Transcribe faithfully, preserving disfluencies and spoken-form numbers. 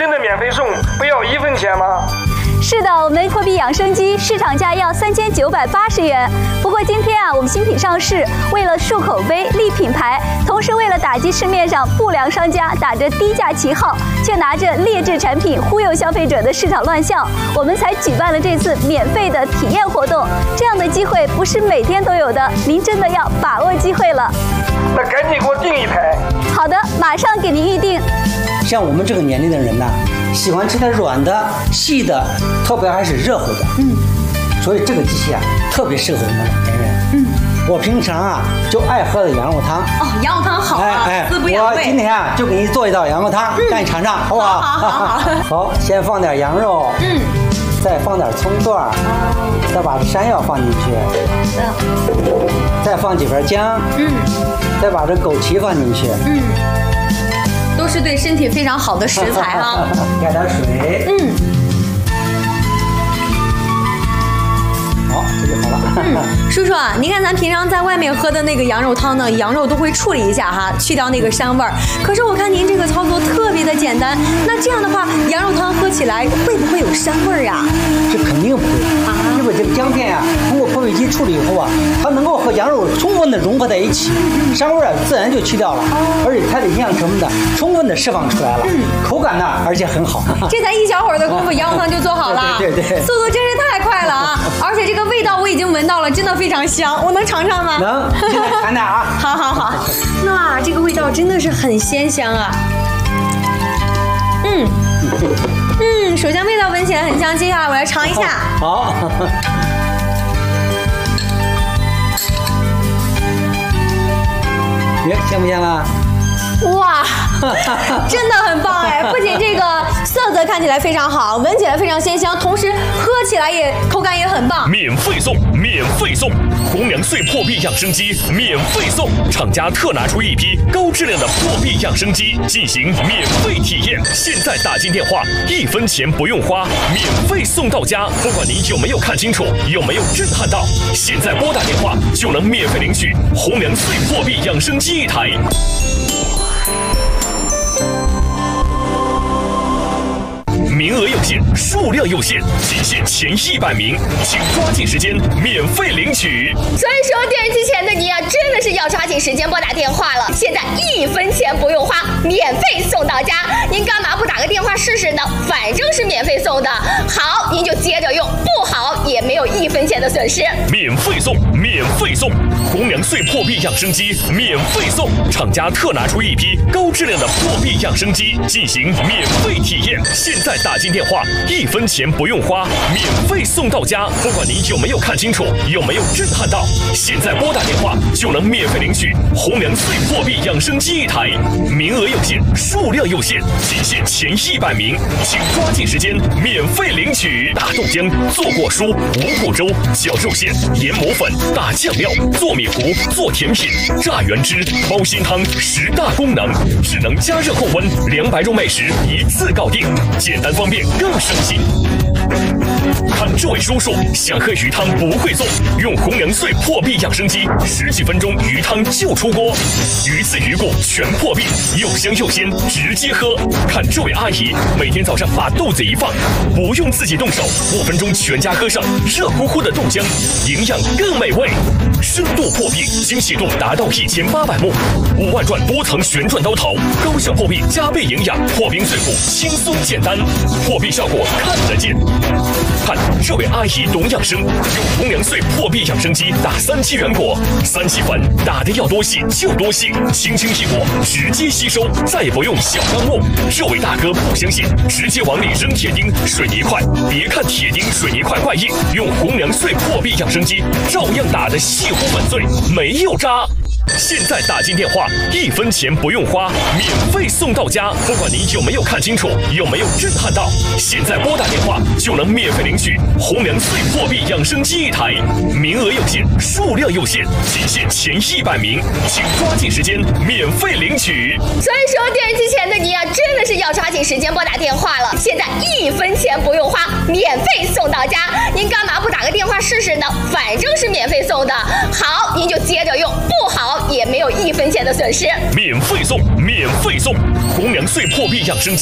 真的免费送，不要一分钱吗？ 是的，我们破壁养生机市场价要三千九百八十元。不过今天啊，我们新品上市，为了树口碑、立品牌，同时为了打击市面上不良商家打着低价旗号，却拿着劣质产品忽悠消费者的市场乱象，我们才举办了这次免费的体验活动。这样的机会不是每天都有的，您真的要把握机会了。 那赶紧给我订一台。 好的，马上给您预定。 像我们这个年龄的人呐，喜欢吃点软的、细的，特别还是热乎的。嗯，所以这个机器啊，特别适合我们老年人。嗯，我平常啊就爱喝的羊肉汤。 哦，羊肉汤好啊， 哎哎， 滋补养胃。 我今天啊就给你做一道羊肉汤，嗯、让你尝尝，好不好？ 好好好。 好，先放点羊肉。嗯。再放点葱段，哦，再把这山药放进去。好的。再放几份姜。嗯。再把这枸杞放进去。嗯。 都是对身体非常好的食材啊。 加点水。嗯。好，这就好了。 嗯，叔叔啊，您看咱平常在外面喝的那个羊肉汤呢，羊肉都会处理一下哈，去掉那个膻味儿。可是我看您这个操作特别的简单，那这样的话，羊肉汤喝起来会不会有膻味儿呀？ 这肯定不会啊，因为这个姜片啊，通过破壁机处理以后啊，它能够和羊肉充分的融合在一起，膻味儿啊自然就去掉了，而且它的营养成分呢充分的释放出来了，嗯，口感呢而且很好。 这才一小会儿的功夫，羊肉汤就做好了， 对对对， 速度真是太快了啊！而且这个味道我已经闻到了，真的非常香，我能尝尝吗？ 能，现在尝尝啊！ 好好好，那这个味道真的是很鲜香啊！嗯嗯，首先味道闻起来很香，接下来我来尝一下。 好。你香不香啊？ 哇，真的很棒哎！不仅这个色泽看起来非常好，闻起来非常鲜香，同时喝起来也口感也很棒。 免费送，免费送，红娘穗破壁养生机免费送，厂家特拿出一批高质量的破壁养生机进行免费体验。现在打进电话，一分钱不用花，免费送到家。不管你有没有看清楚，有没有震撼到，现在拨打电话就能免费领取红娘穗破壁养生机一台。名额有限，数量有限，仅限前一百名，请抓紧时间免费领取。 所以说，电视机前的你啊，真的是要抓紧时间拨打电话了。现在一分钱不用花，免费送到家。您干嘛不打个电话试试呢？反正是免费送的，好您就接着用，不好也没有一分钱的损失。 免费送，免费送，红娘穗破壁养生机免费送，厂家特拿出一批高质量的破壁养生机进行免费体验。现在打进电话，一分钱不用花，免费送到家。不管你有没有看清楚，有没有震撼到，现在拨打电话就能免费领取红娘穗破壁养生机一台。名额有限，数量有限，仅限前一百名，请抓紧时间免费领取。打豆浆、做果蔬、五谷粥、绞肉馅、研磨粉、打酱料、做米糊、做甜品、榨原汁、煲鲜汤，十大功能，只能加热后温，两百种美食一次搞定，简单方便更省心。看这位叔叔想喝鱼汤不会做，用红娘穗破壁养生机，十几分钟鱼汤就出锅，鱼刺鱼骨全破壁，又香又鲜，直接喝。看这位阿姨每天早上把豆子一放，不用自己动手，五分钟全家喝上热乎乎的豆浆，营养更美味。深度破壁，精细度达到一千八百目，五万转多层旋转刀头，高效破壁加倍营养，破冰碎骨轻松简单，破壁效果看得见。看这位阿姨懂养生，用红娘穗破壁养生机打三七原果，三七粉打的要多细就多细，轻轻一裹直接吸收，再也不用小钢木。这位大哥不相信，直接往里扔铁钉、水泥块，别看铁钉、水泥块怪硬，用红娘穗破壁养生机照样打得细乎粉碎，没有渣。现在打进电话，一分钱不用花，免费送到家。不管你有没有看清楚，有没有震撼到，现在拨打电话就能免费领取红娘穗破壁养生机一台。名额有限，数量有限，仅限前一百名，请抓紧时间免费领取。 所以说，电视机前的你啊，真的是要抓紧时间拨打电话了。现在一分钱不用花，免费送到家。您干嘛不打个电话试试呢？反正是免费送的，好您就接着用，不好也没有一分钱的损失。 免费送，免费送，红娘穗破壁养生机。